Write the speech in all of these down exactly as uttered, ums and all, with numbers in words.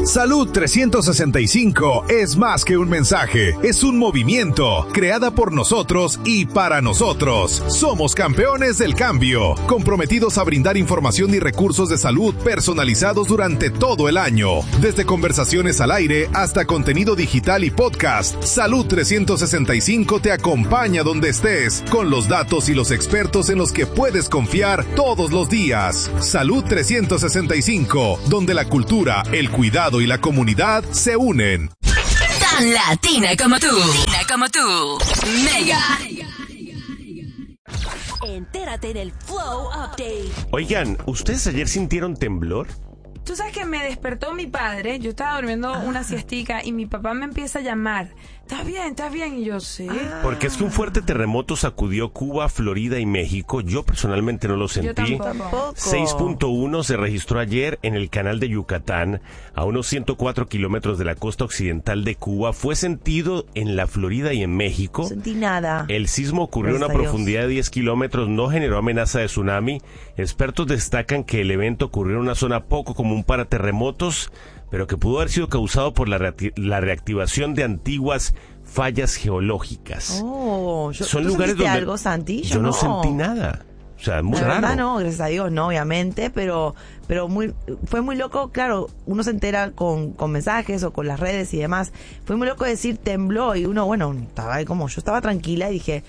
Salud trescientos sesenta y cinco es más que un mensaje, es un movimiento, creada por nosotros y para nosotros. Somos campeones del cambio, comprometidos a brindar información y recursos de salud personalizados durante todo el año. Desde conversaciones al aire hasta contenido digital y podcast, Salud trescientos sesenta y cinco te acompaña donde estés, con los datos y los expertos en los que puedes confiar todos los días. Salud trescientos sesenta y cinco, donde la cultura, el cuidado y la comunidad se unen. Tan latina como tú. Latina como tú. Mega. Entérate del Flow Update. Oigan, ¿ustedes ayer sintieron temblor? Tú sabes que me despertó mi padre, yo estaba durmiendo ah. una siestica y mi papá me empieza a llamar. ¿Estás bien? ¿Estás bien? Y yo, sí. Ah. Porque es que un fuerte terremoto sacudió Cuba, Florida y México. Yo personalmente no lo sentí. Yo tampoco. seis punto uno se registró ayer en el canal de Yucatán, a unos ciento cuatro kilómetros de la costa occidental de Cuba. Fue sentido en la Florida y en México. No sentí nada. El sismo ocurrió a una profundidad de diez kilómetros, no generó amenaza de tsunami. Expertos destacan que el evento ocurrió en una zona poco común para terremotos, pero que pudo haber sido causado por la, reacti- la reactivación de antiguas fallas geológicas. Oh, yo, Son ¿tú lugares sentiste donde algo, Santi? Yo, yo no. no sentí nada. O sea, muy la raro. verdad no, gracias a Dios, no, obviamente, pero pero muy fue muy loco, claro, uno se entera con, con mensajes o con las redes y demás. Fue muy loco decir tembló y uno, bueno, estaba ahí como yo estaba tranquila y dije,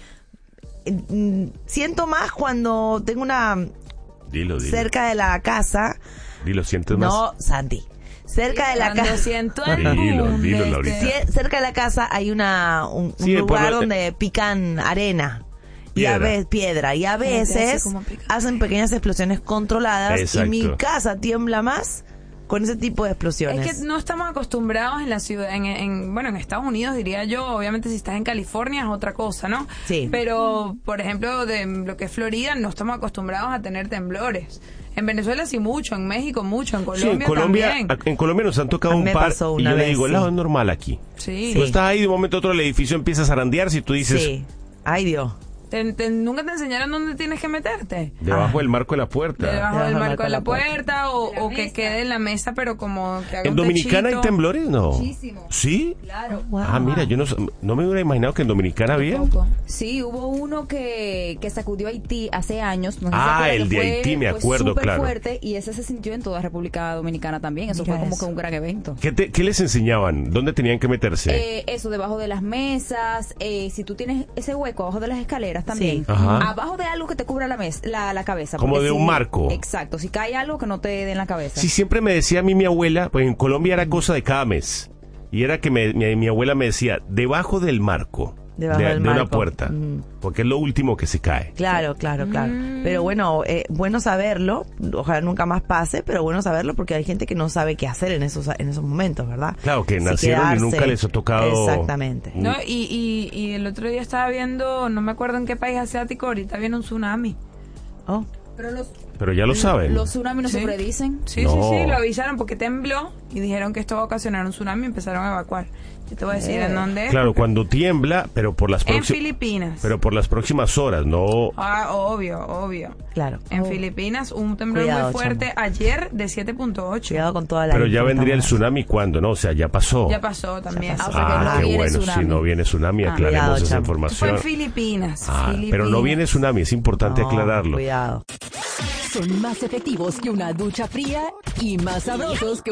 siento más cuando tengo una Dilo, dilo. cerca de la casa. Dilo, sientes más. No, Santi. Cerca de la casa. Siento el Dilo, boom dilo, de Laurita. este- Sí, cerca de la casa hay una un, Sí, un lugar pueblo- donde pican arena. Y Piedra. a veces piedra. Y a te hace veces como picar. hacen pequeñas explosiones controladas. Exacto. Y mi casa tiembla más con ese tipo de explosiones. Es que no estamos acostumbrados en la ciudad, en, en, bueno, en Estados Unidos diría yo, obviamente si estás en California es otra cosa, ¿no? Sí. Pero, por ejemplo, de lo que es Florida, no estamos acostumbrados a tener temblores. En Venezuela sí mucho, en México mucho, en Colombia, Sí, en Colombia, también. en Colombia nos han tocado A mí un me par pasó y una yo le vez, digo, el sí. lado es normal aquí. Sí. Tú estás ahí de un momento a otro el edificio empieza a zarandear si tú dices Sí. Ay, Dios. Te- te- ¿Nunca te enseñaron dónde tienes que meterte? debajo Ah. del marco de la puerta. Debajo del Debajo marco de la puerta o, o que quede en la mesa, pero como que haga ¿En un Dominicana hay techito. temblores? No. Muchísimo. ¿Sí? Claro. Wow. Ah, mira, yo no, no me hubiera imaginado que en Dominicana había. Tampoco. Sí, hubo uno que, que sacudió Haití hace años. No sé si Ah, se acuerdan, el que de fue- Haití, me fue acuerdo, súper claro. fuerte y ese se sintió en toda República Dominicana también. Eso Mira fue como eso. que un gran evento. ¿Qué, te- qué les enseñaban? ¿Dónde tenían que meterse? Eh, eso, debajo de las mesas, eh, si tú tienes ese hueco abajo de las escaleras también, Sí. Ajá. abajo de algo que te cubra la, mes, la, la cabeza. Como porque de si- un marco. Exacto, si cae algo que no te dé en la cabeza. Sí, siempre me decía a mí mi abuela, pues en Colombia era cosa de cada mes. Y era que me- mi, mi abuela me decía, debajo del marco. Debajo de, del de una marco. puerta. Mm. Porque es lo último que se cae. Claro, claro, claro. Pero bueno, eh, bueno saberlo. Ojalá nunca más pase, pero bueno saberlo porque hay gente que no sabe qué hacer en esos en esos momentos, ¿verdad? Claro, que Si nacieron y quedarse. nunca les ha tocado. Exactamente. No, y, y, y el otro día estaba viendo, no me acuerdo en qué país asiático, ahorita viene un tsunami. Oh. Pero los, Pero ya lo saben. los tsunamis no Sí. se predicen. Sí, No. sí, sí, lo avisaron porque tembló y dijeron que esto va a ocasionar un tsunami y empezaron a evacuar. Yo te voy a decir en dónde es. Claro, cuando tiembla, pero por las En próximas. Filipinas. Pero por las próximas horas, no. Ah, obvio, obvio. Claro. En Oh. Filipinas, un temblor Cuidado, muy fuerte chamo. ayer de siete punto ocho. Cuidado con toda la Pero ya info, vendría el estamos- tsunami cuando, ¿no? O sea, ya pasó. Ya pasó también. pasó. Ah, o sea que Ah, no qué viene bueno. tsunami. Si no viene tsunami, Ah, aclaremos cuidado, esa chamo. Fue información. en Filipinas. Ah, Filipinas. pero no viene tsunami, es importante No, aclararlo. Cuidado. Son más efectivos que una ducha fría y más sabrosos que